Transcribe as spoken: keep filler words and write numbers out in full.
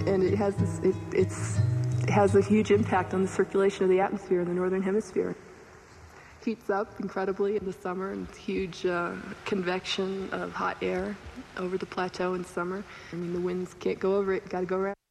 and it has this, it, it's, it has a huge impact on the circulation of the atmosphere in the northern hemisphere. Heats up incredibly in the summer, and huge uh, convection of hot air over the plateau in summer. I mean, the winds can't go over it, got to go around.